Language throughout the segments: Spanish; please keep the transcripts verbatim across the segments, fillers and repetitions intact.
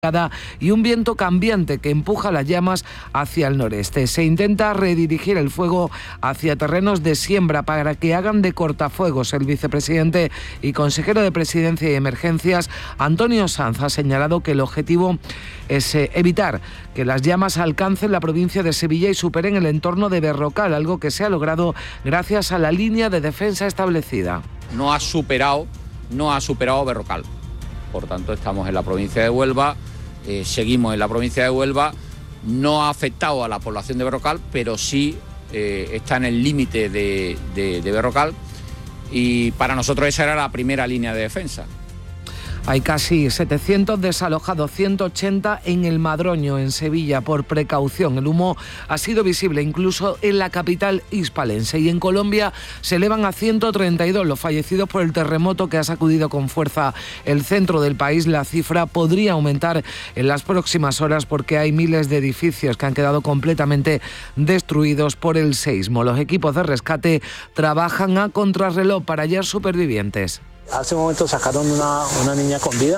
y un viento cambiante que empuja las llamas hacia el noreste. Se intenta redirigir el fuego hacia terrenos de siembra para que hagan de cortafuegos. El vicepresidente y consejero de Presidencia y Emergencias, Antonio Sanz, ha señalado que el objetivo es eh, evitar que las llamas alcancen la provincia de Sevilla y superen el entorno de Berrocal, algo que se ha logrado gracias a la línea de defensa establecida. No ha superado, no ha superado Berrocal. Por tanto, estamos en la provincia de Huelva. Eh, seguimos en la provincia de Huelva, no ha afectado a la población de Berrocal, pero sí eh, está en el límite de, de, de Berrocal, y para nosotros esa era la primera línea de defensa. Hay casi setecientos desalojados, ciento ochenta en el Madroño, en Sevilla, por precaución. El humo ha sido visible incluso en la capital hispalense. Y en Colombia se elevan a ciento treinta y dos los fallecidos por el terremoto que ha sacudido con fuerza el centro del país. La cifra podría aumentar en las próximas horas porque hay miles de edificios que han quedado completamente destruidos por el seísmo. Los equipos de rescate trabajan a contrarreloj para hallar supervivientes. Hace un momento sacaron una, una niña con vida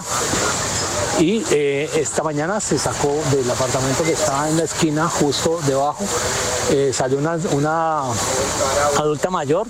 y eh, esta mañana se sacó del apartamento que estaba en la esquina justo debajo, eh, salió una, una adulta mayor,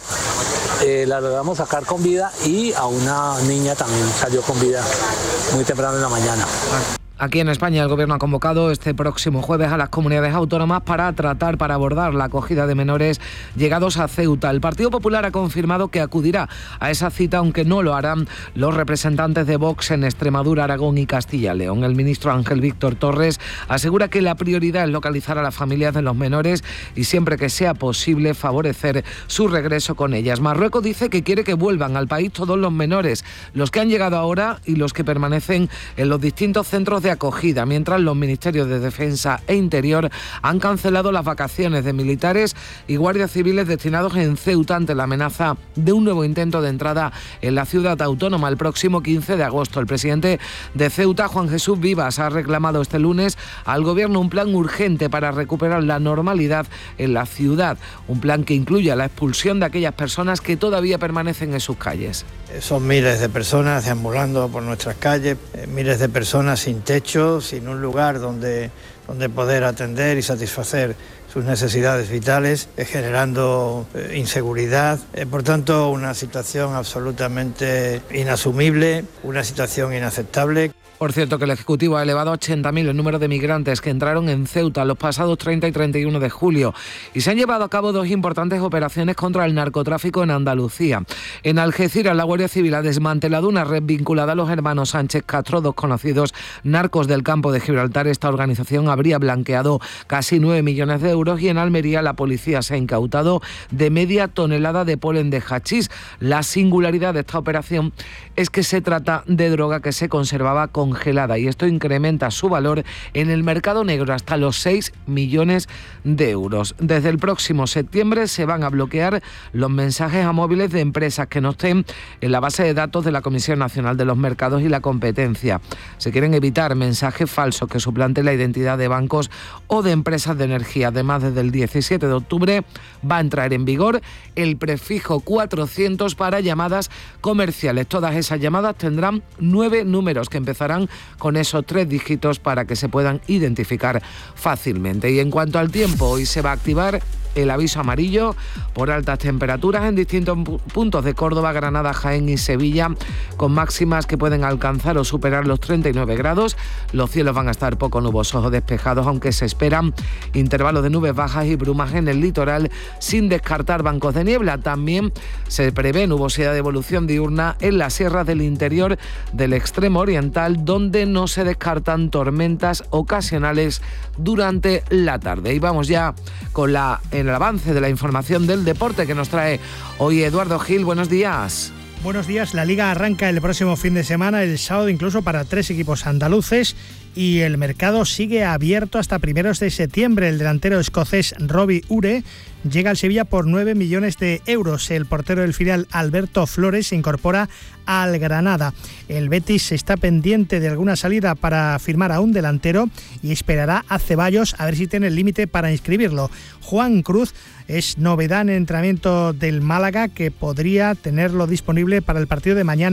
eh, la logramos sacar con vida, y a una niña también salió con vida muy temprano en la mañana. Aquí en España el Gobierno ha convocado este próximo jueves a las comunidades autónomas para tratar, para abordar la acogida de menores llegados a Ceuta. El Partido Popular ha confirmado que acudirá a esa cita, aunque no lo harán los representantes de Vox en Extremadura, Aragón y Castilla y León. El ministro Ángel Víctor Torres asegura que la prioridad es localizar a las familias de los menores y, siempre que sea posible, favorecer su regreso con ellas. Marruecos dice que quiere que vuelvan al país todos los menores, los que han llegado ahora y los que permanecen en los distintos centros de acogida, mientras los ministerios de Defensa e Interior han cancelado las vacaciones de militares y guardias civiles destinados en Ceuta ante la amenaza de un nuevo intento de entrada en la ciudad autónoma el próximo quince de agosto. El presidente de Ceuta, Juan Jesús Vivas, ha reclamado este lunes al gobierno un plan urgente para recuperar la normalidad en la ciudad, un plan que incluya la expulsión de aquellas personas que todavía permanecen en sus calles. Son miles de personas deambulando por nuestras calles, miles de personas sin techo, sin un lugar donde, donde poder atender y satisfacer sus necesidades vitales, generando eh, inseguridad. Eh, por tanto, una situación absolutamente inasumible, una situación inaceptable. Por cierto, que el Ejecutivo ha elevado a ochenta mil el número de migrantes que entraron en Ceuta los pasados treinta y treinta y uno de julio, y se han llevado a cabo dos importantes operaciones contra el narcotráfico en Andalucía. En Algeciras, la Guardia Civil ha desmantelado una red vinculada a los hermanos Sánchez Castro, dos conocidos narcos del campo de Gibraltar. Esta organización habría blanqueado casi nueve millones de euros, y en Almería la policía se ha incautado de media tonelada de polen de hachís. La singularidad de esta operación es que se trata de droga que se conservaba congelada, y esto incrementa su valor en el mercado negro hasta los seis millones de euros. Desde el próximo septiembre se van a bloquear los mensajes a móviles de empresas que no estén en la base de datos de la Comisión Nacional de los Mercados y la Competencia. Se quieren evitar mensajes falsos que suplanten la identidad de bancos o de empresas de energía. Además, desde el diecisiete de octubre va a entrar en vigor el prefijo cuatrocientos para llamadas comerciales. Todas esas llamadas tendrán nueve números que empezarán con esos tres dígitos para que se puedan identificar fácilmente. Y en cuanto al tiempo, hoy se va a activar el aviso amarillo por altas temperaturas en distintos puntos de Córdoba, Granada, Jaén y Sevilla, con máximas que pueden alcanzar o superar los treinta y nueve grados. Los cielos van a estar poco nubosos o despejados, aunque se esperan intervalos de nubes bajas y brumas en el litoral, sin descartar bancos de niebla. También se prevé nubosidad de evolución diurna en las sierras del interior del extremo oriental, donde no se descartan tormentas ocasionales durante la tarde. Y vamos ya con la en el avance de la información del deporte que nos trae hoy Eduardo Gil. Buenos días. Buenos días. La Liga arranca el próximo fin de semana, el sábado, incluso para tres equipos andaluces, y el mercado sigue abierto hasta primeros de septiembre. El delantero escocés Robbie Ure llega al Sevilla por nueve millones de euros. El portero del filial Alberto Flores se incorpora al Granada. El Betis está pendiente de alguna salida para firmar a un delantero y esperará a Ceballos a ver si tiene el límite para inscribirlo. Juan Cruz es novedad en el entrenamiento del Málaga, que podría tenerlo disponible para el partido de mañana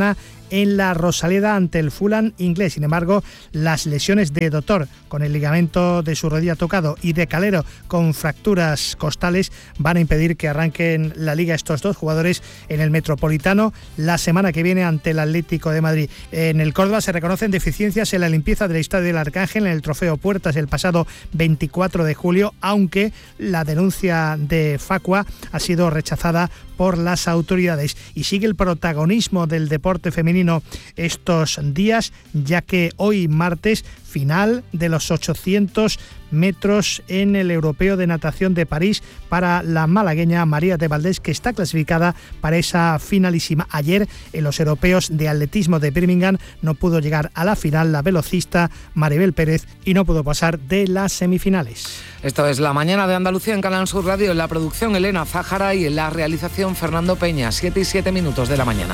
en la Rosaleda ante el Fulham inglés. Sin embargo, las lesiones de Dotor con el ligamento de su rodilla tocado y de Calero con fracturas costales van a impedir que arranquen la Liga estos dos jugadores en el Metropolitano la semana que viene ante el Atlético de Madrid. En el Córdoba se reconocen deficiencias en la limpieza del Estadio del Arcángel en el Trofeo Puertas el pasado veinticuatro de julio, aunque la denuncia de Facua ha sido rechazada por las autoridades. Y sigue el protagonismo del deporte femenino estos días, ya que hoy martes final de los ochocientos metros en el Europeo de Natación de París para la malagueña María de Valdés, que está clasificada para esa finalísima. Ayer en los Europeos de Atletismo de Birmingham no pudo llegar a la final la velocista Maribel Pérez y no pudo pasar de las semifinales. Esto es La Mañana de Andalucía en Canal Sur Radio, en la producción Elena Zájara y en la realización Fernando Peña. Siete y siete minutos de la mañana.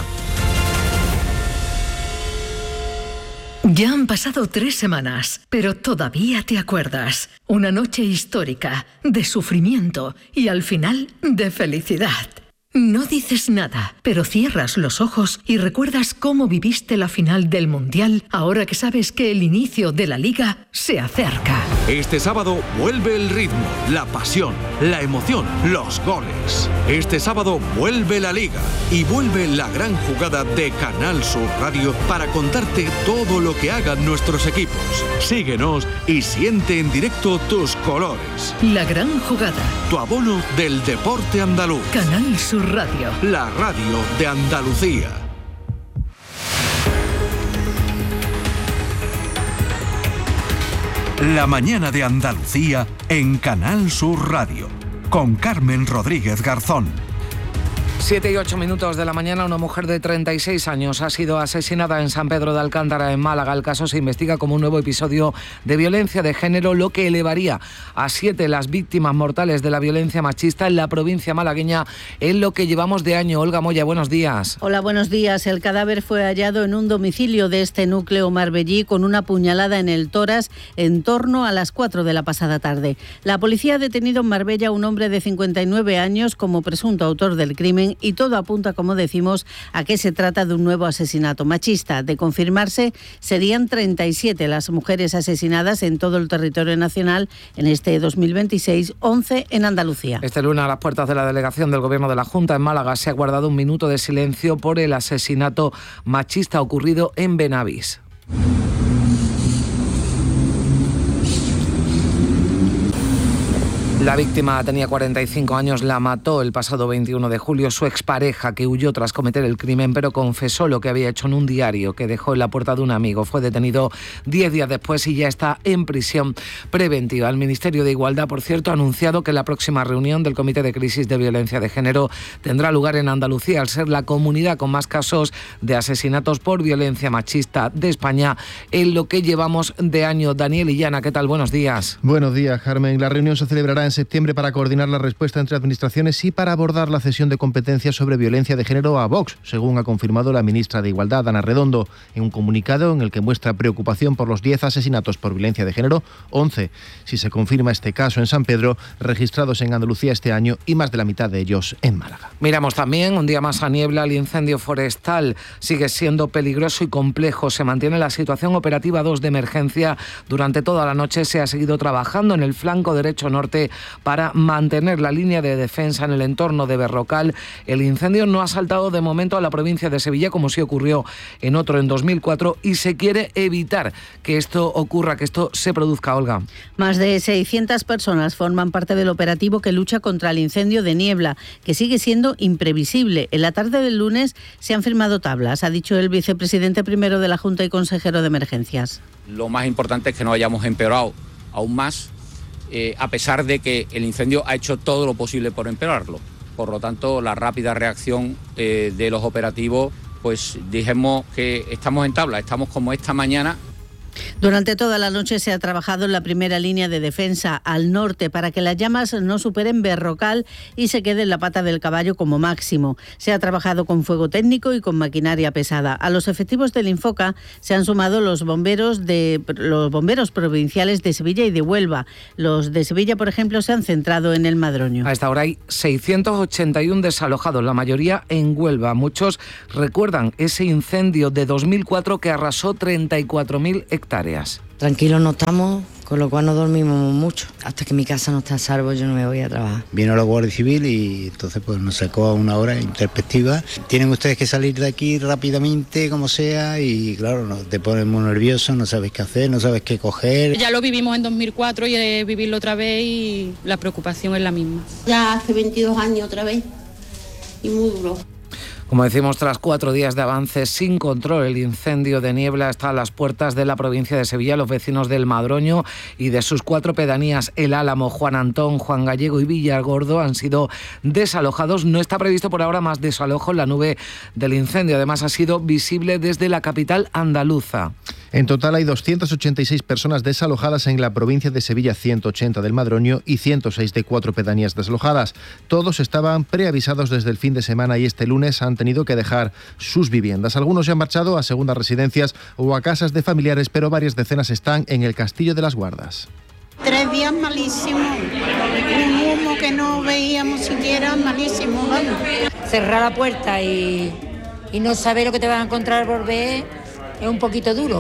Ya han pasado tres semanas, pero todavía te acuerdas. Una noche histórica, de sufrimiento y al final de felicidad. No dices nada, pero cierras los ojos y recuerdas cómo viviste la final del Mundial ahora que sabes que el inicio de la Liga se acerca. Este sábado vuelve el ritmo, la pasión, la emoción, los goles. Este sábado vuelve la Liga y vuelve la gran jugada de Canal Sur Radio para contarte todo lo que hagan nuestros equipos. Síguenos y siente en directo tus colores. La gran jugada. Tu abono del deporte andaluz. Canal Sur Radio. La radio de Andalucía. La mañana de Andalucía en Canal Sur Radio, con Carmen Rodríguez Garzón. Siete y ocho minutos de la mañana, una mujer de treinta y seis años ha sido asesinada en San Pedro de Alcántara, en Málaga. El caso se investiga como un nuevo episodio de violencia de género, lo que elevaría a siete las víctimas mortales de la violencia machista en la provincia malagueña en lo que llevamos de año. Olga Moya, buenos días. Hola, buenos días. El cadáver fue hallado en un domicilio de este núcleo marbellí con una puñalada en el tórax en torno a las cuatro de la pasada tarde. La policía ha detenido en Marbella a un hombre de cincuenta y nueve años como presunto autor del crimen y todo apunta, como decimos, a que se trata de un nuevo asesinato machista. De confirmarse, serían treinta y siete las mujeres asesinadas en todo el territorio nacional en este dos mil veintiséis, once en Andalucía. Este lunes, a las puertas de la delegación del Gobierno de la Junta en Málaga, se ha guardado un minuto de silencio por el asesinato machista ocurrido en Benavís. La víctima tenía cuarenta y cinco años, la mató el pasado veintiuno de julio su expareja, que huyó tras cometer el crimen, pero confesó lo que había hecho en un diario que dejó en la puerta de un amigo. Fue detenido diez días después y ya está en prisión preventiva. El Ministerio de Igualdad, por cierto, ha anunciado que la próxima reunión del Comité de Crisis de Violencia de Género tendrá lugar en Andalucía, al ser la comunidad con más casos de asesinatos por violencia machista de España en lo que llevamos de año. Daniel Illana, ¿qué tal? Buenos días. Buenos días, Carmen. La reunión se celebrará en septiembre para coordinar la respuesta entre administraciones y para abordar la cesión de competencias sobre violencia de género a Vox, según ha confirmado la ministra de Igualdad, Ana Redondo, en un comunicado en el que muestra preocupación por los diez asesinatos por violencia de género, once, si se confirma este caso en San Pedro, registrados en Andalucía este año y más de la mitad de ellos en Málaga. Miramos también, un día más a niebla, el incendio forestal sigue siendo peligroso y complejo. Se mantiene la situación operativa dos de emergencia. Durante toda la noche se ha seguido trabajando en el flanco derecho norte para mantener la línea de defensa en el entorno de Berrocal. El incendio no ha saltado de momento a la provincia de Sevilla, como sí ocurrió en otro en dos mil cuatro, y se quiere evitar que esto ocurra, que esto se produzca, Olga. Más de seiscientas personas forman parte del operativo que lucha contra el incendio de niebla, que sigue siendo imprevisible. En la tarde del lunes se han firmado tablas, ha dicho el vicepresidente primero de la Junta y consejero de Emergencias. Lo más importante es que no hayamos empeorado aún más, Eh, a pesar de que el incendio ha hecho todo lo posible por empeorarlo. Por lo tanto, la rápida reacción eh, de los operativos, pues dijimos que estamos en tabla, estamos como esta mañana. Durante toda la noche se ha trabajado en la primera línea de defensa al norte para que las llamas no superen Berrocal y se quede en la Pata del Caballo como máximo. Se ha trabajado con fuego técnico y con maquinaria pesada. A los efectivos del Infoca se han sumado los bomberos de los bomberos provinciales de Sevilla y de Huelva. Los de Sevilla, por ejemplo, se han centrado en el Madroño. A esta hora hay seiscientos ochenta y uno desalojados, la mayoría en Huelva. Muchos recuerdan ese incendio de dos mil cuatro que arrasó treinta y cuatro mil hectáreas. Tranquilos no estamos, con lo cual no dormimos mucho. Hasta que mi casa no está a salvo, yo no me voy a trabajar. Vino la Guardia Civil y entonces pues nos sacó a una hora en perspectiva. Tienen ustedes que salir de aquí rápidamente, como sea, y claro, no, te pones muy nervioso, no sabes qué hacer, no sabes qué coger. Ya lo vivimos en dos mil cuatro y de vivirlo otra vez y la preocupación es la misma. Ya hace veintidós años otra vez y muy duro. Como decimos, tras cuatro días de avances sin control, el incendio de Niebla está a las puertas de la provincia de Sevilla. Los vecinos del Madroño y de sus cuatro pedanías, El Álamo, Juan Antón, Juan Gallego y Villargordo, han sido desalojados. No está previsto por ahora más desalojo en la nube del incendio. Además, ha sido visible desde la capital andaluza. En total hay doscientas ochenta y seis personas desalojadas en la provincia de Sevilla, ciento ochenta del Madroño y ciento seis de cuatro pedanías desalojadas. Todos estaban preavisados desde el fin de semana y este lunes han tenido que dejar sus viviendas. Algunos se han marchado a segundas residencias o a casas de familiares, pero varias decenas están en el Castillo de las Guardas. Tres días malísimos, un humo que no veíamos siquiera, malísimo. Vamos. Cerrar la puerta y, y no saber lo que te van a encontrar por ver es un poquito duro.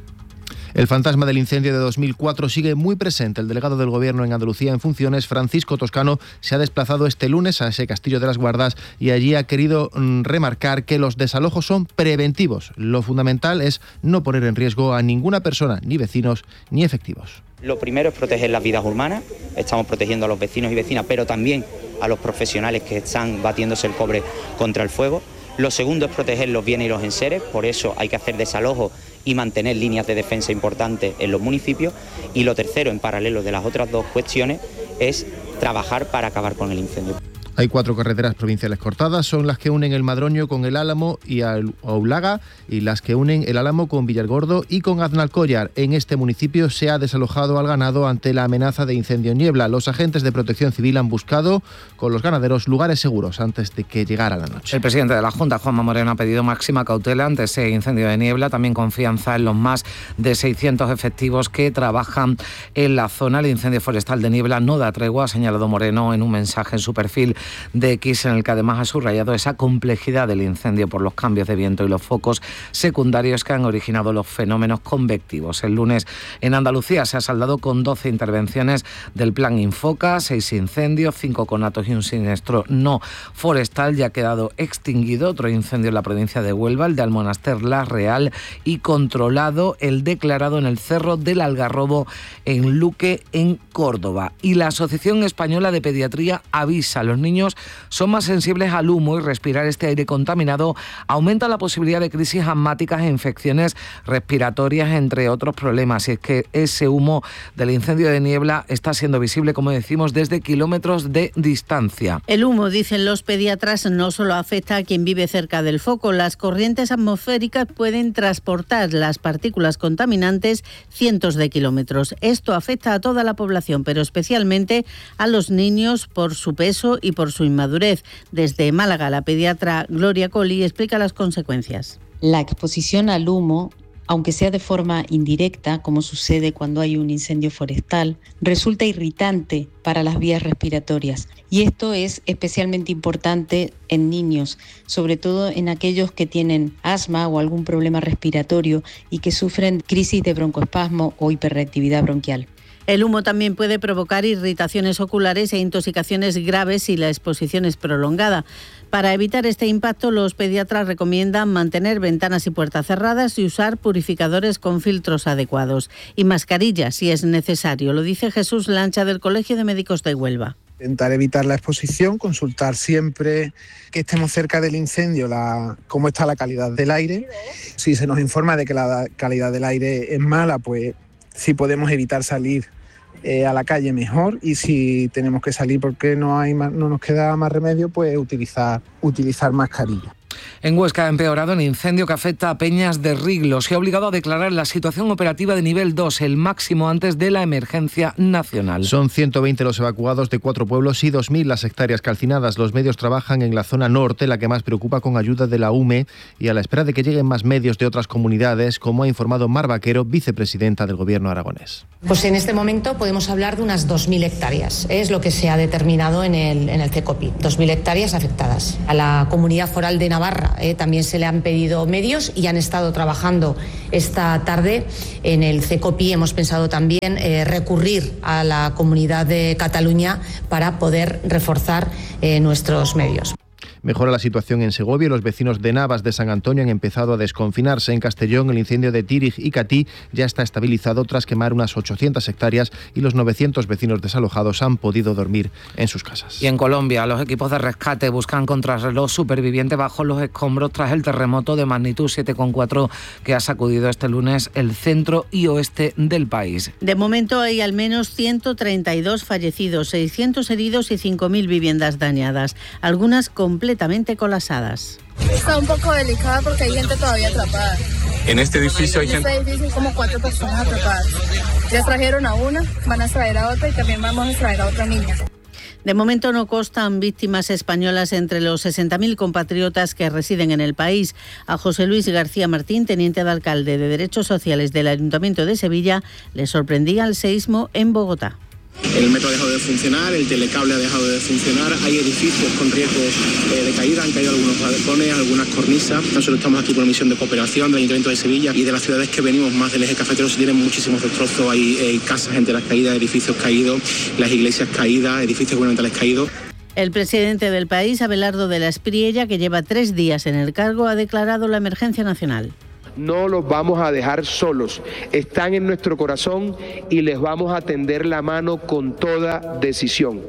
El fantasma del incendio de dos mil cuatro sigue muy presente. El delegado del Gobierno en Andalucía en funciones, Francisco Toscano, se ha desplazado este lunes a ese Castillo de las Guardas y allí ha querido mm, remarcar que los desalojos son preventivos. Lo fundamental es no poner en riesgo a ninguna persona, ni vecinos, ni efectivos. Lo primero es proteger las vidas humanas. Estamos protegiendo a los vecinos y vecinas, pero también a los profesionales que están batiéndose el cobre contra el fuego. Lo segundo es proteger los bienes y los enseres, por eso hay que hacer desalojo y mantener líneas de defensa importantes en los municipios. Y lo tercero, en paralelo de las otras dos cuestiones, es trabajar para acabar con el incendio. Hay cuatro carreteras provinciales cortadas, son las que unen el Madroño con El Álamo y Aulaga y las que unen El Álamo con Villargordo y con Aznalcóllar. En este municipio se ha desalojado al ganado ante la amenaza de incendio en Niebla. Los agentes de Protección Civil han buscado con los ganaderos lugares seguros antes de que llegara la noche. El presidente de la Junta, Juanma Moreno, ha pedido máxima cautela ante ese incendio de Niebla, también confianza en los más de seiscientos efectivos que trabajan en la zona. El incendio forestal de Niebla no da tregua, ha señalado Moreno en un mensaje en su perfil de X, en el que además ha subrayado esa complejidad del incendio por los cambios de viento y los focos secundarios que han originado los fenómenos convectivos. El lunes en Andalucía se ha saldado con doce intervenciones del plan Infoca, seis incendios, cinco conatos y un siniestro no forestal. Ya ha quedado extinguido otro incendio en la provincia de Huelva, el de Almonaster La Real, y controlado el declarado en el Cerro del Algarrobo en Luque, en Córdoba. Y la Asociación Española de Pediatría avisa: los niños son más sensibles al humo y respirar este aire contaminado aumenta la posibilidad de crisis asmáticas e infecciones respiratorias, entre otros problemas. Y es que ese humo del incendio de Niebla está siendo visible, como decimos, desde kilómetros de distancia. El humo, dicen los pediatras, no solo afecta a quien vive cerca del foco. Las corrientes atmosféricas pueden transportar las partículas contaminantes cientos de kilómetros. Esto afecta a toda la población, pero especialmente a los niños por su peso y por su inmadurez. Desde Málaga, la pediatra Gloria Colli explica las consecuencias. La exposición al humo, aunque sea de forma indirecta, como sucede cuando hay un incendio forestal, resulta irritante para las vías respiratorias. Y esto es especialmente importante en niños, sobre todo en aquellos que tienen asma o algún problema respiratorio y que sufren crisis de broncoespasmo o hiperreactividad bronquial. El humo también puede provocar irritaciones oculares e intoxicaciones graves si la exposición es prolongada. Para evitar este impacto, los pediatras recomiendan mantener ventanas y puertas cerradas y usar purificadores con filtros adecuados. Y mascarillas si es necesario, lo dice Jesús Lancha del Colegio de Médicos de Huelva. Intentar evitar la exposición, consultar siempre que estemos cerca del incendio la, cómo está la calidad del aire. Si se nos informa de que la calidad del aire es mala, pues si podemos evitar salir eh, a la calle mejor, y si tenemos que salir porque no hay más, no nos queda más remedio, pues utilizar, utilizar mascarilla. En Huesca ha empeorado un incendio que afecta a Peñas de Riglo. Se ha obligado a declarar la situación operativa de nivel dos, el máximo antes de la emergencia nacional. Son ciento veinte los evacuados de cuatro pueblos y dos mil las hectáreas calcinadas. Los medios trabajan en la zona norte, la que más preocupa, con ayuda de la U M E y a la espera de que lleguen más medios de otras comunidades, como ha informado Mar Vaquero, vicepresidenta del Gobierno aragonés. Pues en este momento podemos hablar de unas dos mil hectáreas. Es lo que se ha determinado en el, en el CECOPI. dos mil hectáreas afectadas. A la Comunidad Foral de Navarra eh, también se le han pedido medios y han estado trabajando esta tarde en el CECOPI. Hemos pensado también eh, recurrir a la Comunidad de Cataluña para poder reforzar eh, nuestros medios. Mejora la situación en Segovia. Los vecinos de Navas de San Antonio han empezado a desconfinarse. En Castellón, el incendio de Tírig y Catí ya está estabilizado tras quemar unas ochocientas hectáreas y los novecientos vecinos desalojados han podido dormir en sus casas. Y en Colombia, los equipos de rescate buscan contrarreloj supervivientes bajo los escombros tras el terremoto de magnitud siete coma cuatro que ha sacudido este lunes el centro y oeste del país. De momento hay al menos ciento treinta y dos fallecidos, seiscientos heridos y cinco mil viviendas dañadas, algunas completamente completamente colapsadas. Está un poco delicada porque hay gente todavía atrapada. En este edificio hay en gente... este edificio hay como cuatro personas atrapadas. Ya trajeron a una, van a traer a otra y también vamos a traer a otra niña. De momento no constan víctimas españolas entre los sesenta mil compatriotas que residen en el país. A José Luis García Martín, teniente de alcalde de Derechos Sociales del Ayuntamiento de Sevilla, le sorprendía el seísmo en Bogotá. El metro ha dejado de funcionar, el telecable ha dejado de funcionar, hay edificios con riesgos eh, de caída, han caído algunos balcones, algunas cornisas. Nosotros estamos aquí por misión de cooperación del Ayuntamiento de Sevilla y de las ciudades que venimos más del eje cafetero se tienen muchísimos destrozos, hay eh, casas enteras caídas, edificios caídos, las iglesias caídas, edificios gubernamentales caídos. El presidente del país, Abelardo de la Espriella, que lleva tres días en el cargo, ha declarado la emergencia nacional. No los vamos a dejar solos, están en nuestro corazón y les vamos a tender la mano con toda decisión.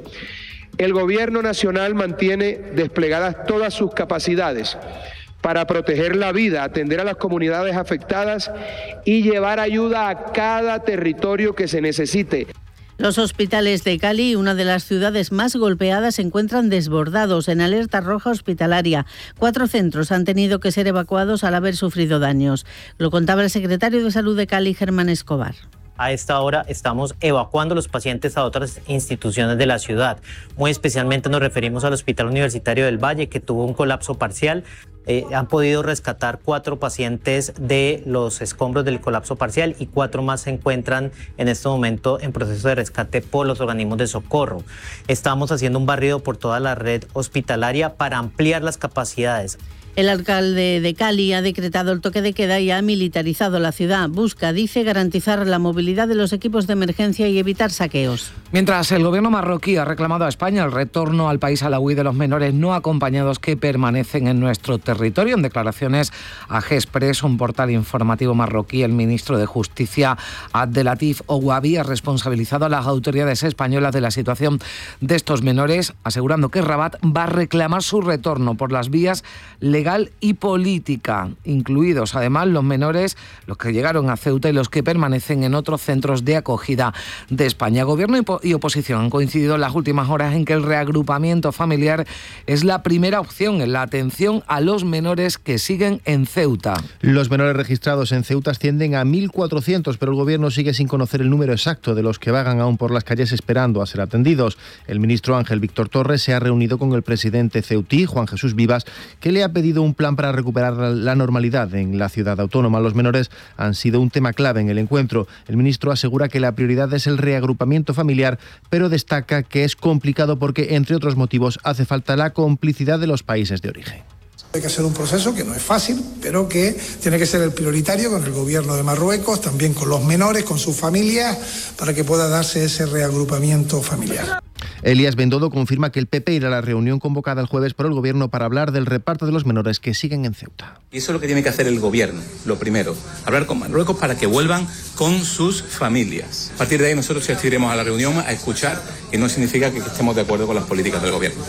El Gobierno Nacional mantiene desplegadas todas sus capacidades para proteger la vida, atender a las comunidades afectadas y llevar ayuda a cada territorio que se necesite. Los hospitales de Cali, una de las ciudades más golpeadas, se encuentran desbordados, en alerta roja hospitalaria. Cuatro centros han tenido que ser evacuados al haber sufrido daños. Lo contaba el secretario de Salud de Cali, Germán Escobar. A esta hora estamos evacuando a los pacientes a otras instituciones de la ciudad. Muy especialmente nos referimos al Hospital Universitario del Valle, que tuvo un colapso parcial. Eh, han podido rescatar cuatro pacientes de los escombros del colapso parcial y cuatro más se encuentran en este momento en proceso de rescate por los organismos de socorro. Estamos haciendo un barrido por toda la red hospitalaria para ampliar las capacidades. El alcalde de Cali ha decretado el toque de queda y ha militarizado la ciudad. Busca, dice, garantizar la movilidad de los equipos de emergencia y evitar saqueos. Mientras el gobierno marroquí ha reclamado a España el retorno al país alauí de los menores no acompañados que permanecen en nuestro territorio. En declaraciones a G-Express, un portal informativo marroquí, el ministro de Justicia, Abdelatif Ouabi, ha responsabilizado a las autoridades españolas de la situación de estos menores, asegurando que Rabat va a reclamar su retorno por las vías legales legal y política, incluidos además los menores, los que llegaron a Ceuta y los que permanecen en otros centros de acogida de España. Gobierno y oposición han coincidido en las últimas horas en que el reagrupamiento familiar es la primera opción en la atención a los menores que siguen en Ceuta. Los menores registrados en Ceuta ascienden a mil cuatrocientos, pero el Gobierno sigue sin conocer el número exacto de los que vagan aún por las calles esperando a ser atendidos. El ministro Ángel Víctor Torres se ha reunido con el presidente ceutí, Juan Jesús Vivas, que le ha pedido un plan para recuperar la normalidad en la ciudad autónoma. Los menores han sido un tema clave en el encuentro. El ministro asegura que la prioridad es el reagrupamiento familiar, pero destaca que es complicado porque, entre otros motivos, hace falta la complicidad de los países de origen. Hay que hacer un proceso que no es fácil, pero que tiene que ser el prioritario con el gobierno de Marruecos, también con los menores, con sus familias, para que pueda darse ese reagrupamiento familiar. Elías Bendodo confirma que el P P irá a la reunión convocada el jueves por el Gobierno para hablar del reparto de los menores que siguen en Ceuta. Y eso es lo que tiene que hacer el Gobierno, lo primero, hablar con Marruecos para que vuelvan con sus familias. A partir de ahí nosotros asistiremos a la reunión a escuchar y no significa que estemos de acuerdo con las políticas del Gobierno.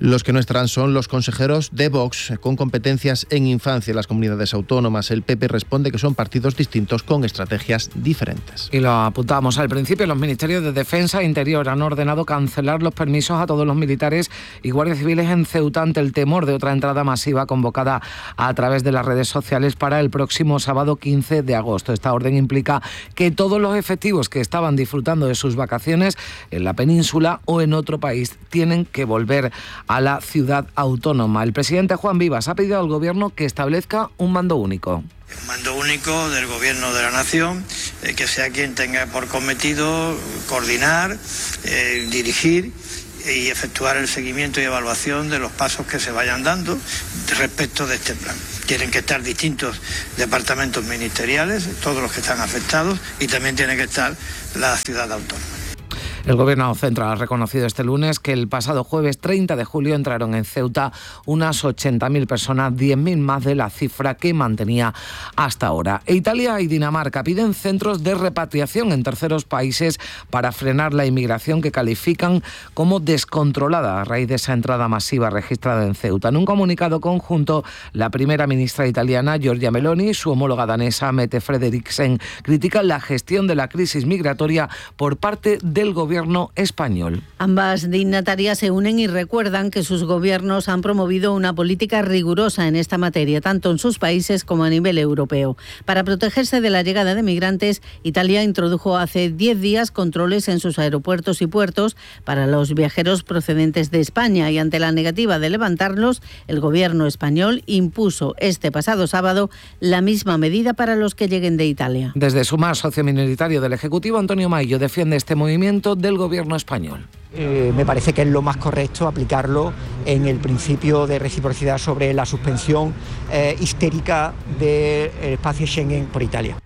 Los que no estarán son los consejeros de Vox con competencias en infancia en las comunidades autónomas. El P P responde que son partidos distintos con estrategias diferentes. Y lo apuntamos al principio, los ministerios de Defensa e Interior han ordenado cancelar los permisos a todos los militares y guardias civiles en Ceuta ante el temor de otra entrada masiva convocada a través de las redes sociales para el próximo sábado quince de agosto. Esta orden implica que todos los efectivos que estaban disfrutando de sus vacaciones en la península o en otro país tienen que volver a la ciudad autónoma. El presidente Juan Vivas ha pedido al Gobierno que establezca un mando único. Un mando único del Gobierno de la Nación, eh, que sea quien tenga por cometido coordinar, eh, dirigir y efectuar el seguimiento y evaluación de los pasos que se vayan dando respecto de este plan. Tienen que estar distintos departamentos ministeriales, todos los que están afectados, y también tiene que estar la ciudad autónoma. El Gobierno central ha reconocido este lunes que el pasado jueves treinta de julio entraron en Ceuta unas ochenta mil personas, diez mil más de la cifra que mantenía hasta ahora. E Italia y Dinamarca piden centros de repatriación en terceros países para frenar la inmigración que califican como descontrolada a raíz de esa entrada masiva registrada en Ceuta. En un comunicado conjunto, la primera ministra italiana, Giorgia Meloni, y su homóloga danesa, Mette Frederiksen, critican la gestión de la crisis migratoria por parte del Gobierno español. Ambas dignatarias se unen y recuerdan que sus gobiernos han promovido una política rigurosa en esta materia, tanto en sus países como a nivel europeo. Para protegerse de la llegada de migrantes, Italia introdujo hace diez días controles en sus aeropuertos y puertos para los viajeros procedentes de España y ante la negativa de levantarlos, el gobierno español impuso este pasado sábado la misma medida para los que lleguen de Italia. Desde Sumar, socio minoritario del Ejecutivo, Antonio Maillo defiende este movimiento del Gobierno español. Eh, me parece que es lo más correcto aplicarlo en el principio de reciprocidad sobre la suspensión eh, histérica del espacio Schengen por Italia.